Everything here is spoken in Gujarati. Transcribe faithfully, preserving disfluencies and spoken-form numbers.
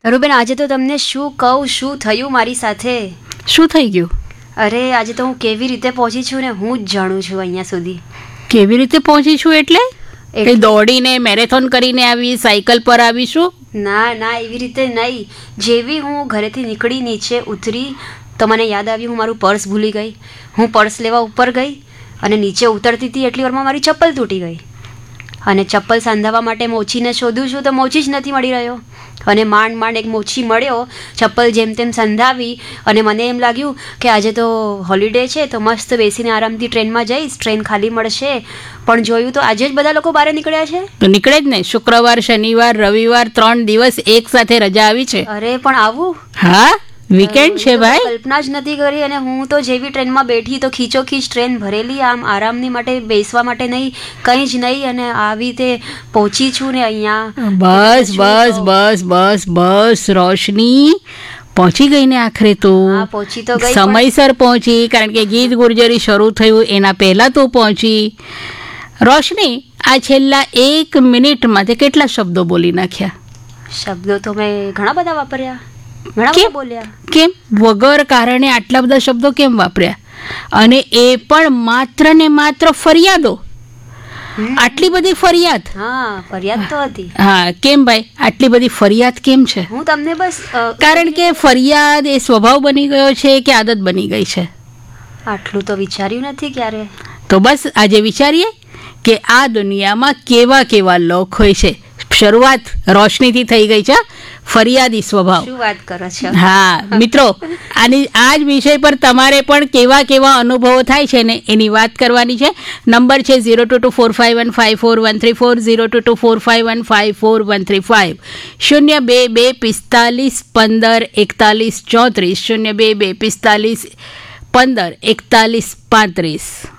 રૂબેન, આજે તો તમને શું કહું, શું થયું મારી સાથે. શું થઈ ગયું? અરે આજે તો હું કેવી રીતે પહોંચી છું ને હું જ જાણું છું અહીંયા સુધી. કેવી રીતે પહોંચી છું એટલે? એ દોડીને મેરેથોન કરીને આવી, સાયકલ પર આવીશું? ના ના, એવી રીતે નહીં. જેવી હું ઘરેથી નીકળી નીચે ઉતરી તો મને યાદ આવ્યું હું મારું પર્સ ભૂલી ગઈ. હું પર્સ લેવા ઉપર ગઈ અને નીચે ઉતરતી હતી એટલી વારમાં મારી ચપ્પલ તૂટી ગઈ અને ચપ્પલ સાંધાવા માટે મોચીને શોધું છું તો મોચી જ નથી મળી રહ્યો અને માંડ માંડ એક મોચી મળ્યો. ચપ્પલ જેમ તેમ સંધાવી અને મને એમ લાગ્યું કે આજે તો હોલિડે છે તો મસ્ત બેસીને આરામથી ટ્રેનમાં જઈશ, ટ્રેન ખાલી મળશે. પણ જોયું તો આજે જ બધા લોકો બહાર નીકળ્યા છે. તો નીકળે જ ને, શુક્રવાર, શનિવાર, રવિવાર ત્રણ દિવસ એક સાથે રજા આવી છે. અરે પણ આવું? હા, વીકેન્ડ છે ભાઈ. કલ્પના જ નથી કરી. અને હું તો જેવી ટ્રેનમાં બેઠી તો ખીચોખીચ ટ્રેન ભરેલી, આમ આરામની માટે બેસવા માટે નહીં, કંઈ જ નહીં. અને આવી રીતે પહોંચી છું ને અહીંયા. બસ બસ બસ બસ બસ રોશની પહોંચી ગઈ ને આખરે તો. પહોંચી તો ગઈ, સમયસર પહોંચી, કારણ કે ગીત ગુર્જરી શરૂ થયું એના પહેલા તો પહોંચી. રોશની, આ છેલ્લા એક મિનિટમાં તે કેટલા શબ્દો બોલી નાખ્યા? શબ્દો તો મેં ઘણા બધા વાપર્યા, ઘણા બધા બોલ્યા. કેમ વગર કારણે આટલા બધા શબ્દો કેમ વાપર્યા? અને એ પણ માત્ર ને માત્ર ફરિયાદો. આટલી બધી ફરિયાદ? હા, ફરિયાદ તો હતી. હા, કેમ ભાઈ આટલી બધી ફરિયાદ કેમ છે? હું તમને બસ કારણ કે ફરિયાદ એ સ્વભાવ બની ગયો છે કે આદત બની ગઈ છે? આટલું તો વિચાર્યું નથી ક્યારે. તો બસ આજે વિચારીએ કે આ દુનિયામાં કેવા કેવા લોક હોય છે. શરૂઆત રોશનીથી થઈ ગઈ છે, ફરિયાદી સ્વભાવ. શું વાત કરો છો? હા મિત્રો, આની આ જ વિષય પર તમારે પણ કેવા કેવા અનુભવો થાય છે ને એની વાત કરવાની છે. નંબર છે zero two two four five one five four one three four zero two two four five one five four one three five શૂન્ય બે બે પિસ્તાલીસ પંદર એકતાલીસ ચોત્રીસ શૂન્ય બે બે પિસ્તાલીસ પંદર એકતાલીસ પાંત્રીસ.